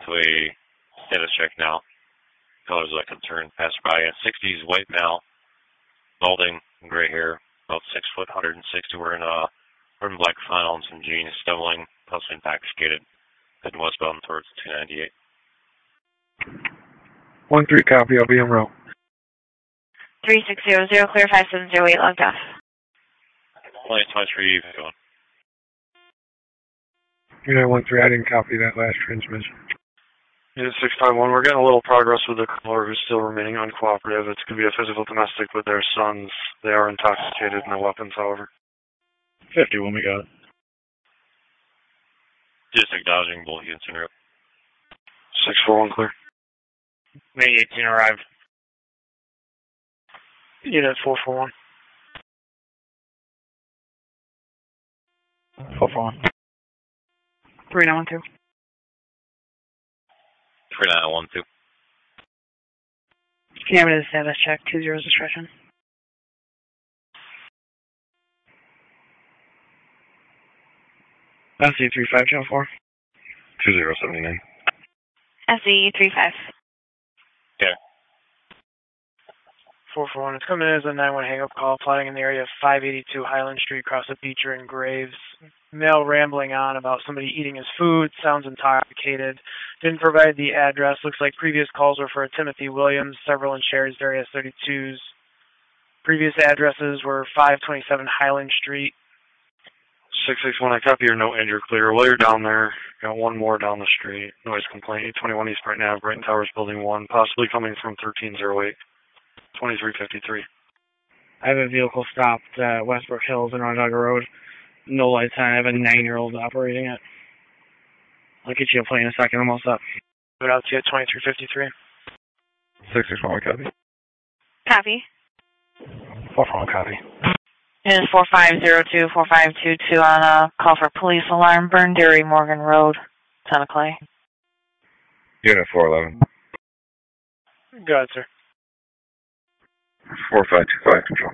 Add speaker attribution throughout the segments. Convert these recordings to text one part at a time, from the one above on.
Speaker 1: to a status check now. Colors of concern. Passerby at 60s, white male, balding, gray hair, about 6 foot, 160, wearing red and black flannel and some jeans, stumbling, possibly intoxicated, heading westbound towards 298.
Speaker 2: 1-3, copy, I'll be en route.
Speaker 3: 3600, clear 5708, logged off.
Speaker 1: 23, going.
Speaker 2: Unit 1-3, I didn't copy that last transmission.
Speaker 4: Unit 651, we're getting a little progress with the caller who's still remaining uncooperative. It's going to be a physical domestic with their sons. They are intoxicated and no weapons, however.
Speaker 2: 51, we got it.
Speaker 1: Just acknowledging both units en route.
Speaker 4: 641, clear.
Speaker 5: May 18 arrived.
Speaker 4: Unit 441.
Speaker 5: 441.
Speaker 3: 3912.
Speaker 1: 3912.
Speaker 3: Canada status check, 20 discretion.
Speaker 5: SE 35 Channel 4.
Speaker 1: 2079.
Speaker 3: SE 35.
Speaker 1: Okay.
Speaker 4: 441, it's coming in as a 9-1 hang-up call, plotting in the area of 582 Highland Street, across the Beecher and Graves. Male rambling on about somebody eating his food, sounds intoxicated. Didn't provide the address. Looks like previous calls were for a Timothy Williams, several in Sherry's various 32s. Previous addresses were 527 Highland Street. 661, I copy your note and you're clear. While you're down there, got one more down the street. Noise complaint, 821 East Brighton Ave, Brighton Towers Building 1, possibly coming from 1308. 2353.
Speaker 5: I have a vehicle stopped at Westbrook Hills and Onondaga Road. No lights on. I have a 9-year-old operating it. I'll get you a plane in a second. I'm all set.
Speaker 4: Put out to you at 2353.
Speaker 2: 661, copy.
Speaker 3: Copy.
Speaker 2: 441, copy.
Speaker 3: It is 4502, 4522 on a call for police alarm, Burnderry, Morgan Road, Santa Clay.
Speaker 2: Unit 411.
Speaker 4: Go ahead, sir.
Speaker 2: 4525, control.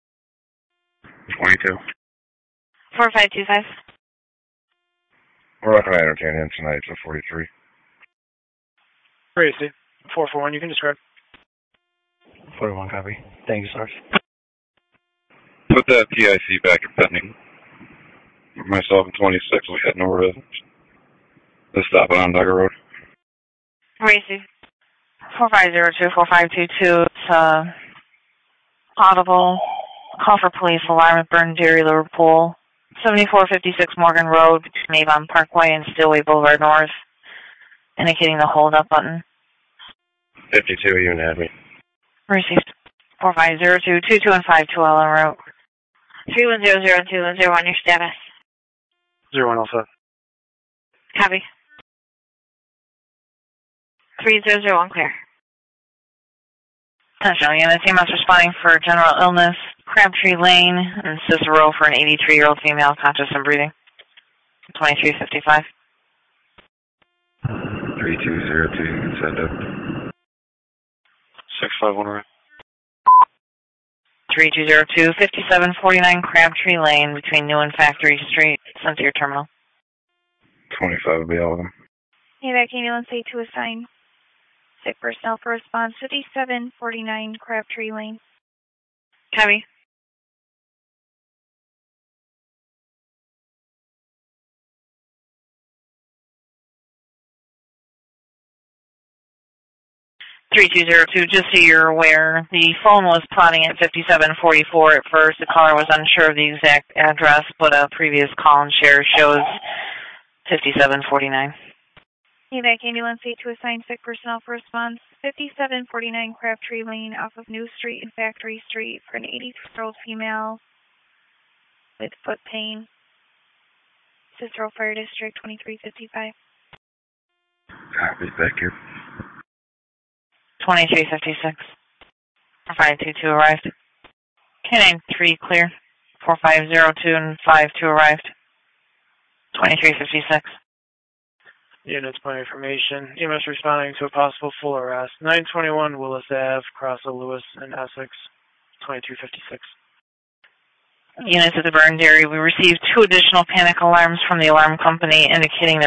Speaker 2: 22.
Speaker 3: 4525.
Speaker 2: We're not going to entertain him tonight, so 43.
Speaker 4: Tracy, 441, you can describe.
Speaker 5: 41, copy. Thank you, Sarge.
Speaker 2: Put that PIC back in pending. Myself and 26, we had no residence. Let's stop it on Onondaga Road.
Speaker 3: Tracy, 4502, 4522, it's audible. Call for police alarm at Burnderry, Liverpool. 7456 Morgan Road between Avon Parkway and Stillway Boulevard North. Indicating the hold up button.
Speaker 1: 52, you had me.
Speaker 3: Received. 4502, 22 and 52 en route. 3100 on your status.
Speaker 4: 01 also.
Speaker 3: Copy. 3001 clear. Attention, units, EMS responding for general illness, Crabtree Lane, and Cicero for an 83-year-old female conscious and breathing. 2355.
Speaker 2: 3202, you can send up.
Speaker 4: 651 right.
Speaker 3: 3202, 5749 Crabtree Lane between New and Factory Street, sent to your terminal.
Speaker 2: 25 will be all of them.
Speaker 6: Evac ambulance A to assign. Sick personnel for response 5749 Crabtree Lane.
Speaker 3: Copy. Just so you're aware, the phone was plotting at 5744 at first. The caller was unsure of the exact address, but a previous call and share shows 5749.
Speaker 6: Evac ambulance A to assign sick personnel for response 5749 Crabtree Lane off of New Street and Factory Street for an 83-year-old female with foot pain. Cicero Fire District 2355.
Speaker 2: Copy, thank you.
Speaker 3: 2356. 4522 arrived. Canine 3 clear. 4502 and 52 arrived. 2356.
Speaker 4: Units by information. EMS responding to a possible full arrest. 921 Willis Ave, cross of Lewis and Essex. 2256.
Speaker 3: Units at the Burnderry, we received 2 additional panic alarms from the alarm company indicating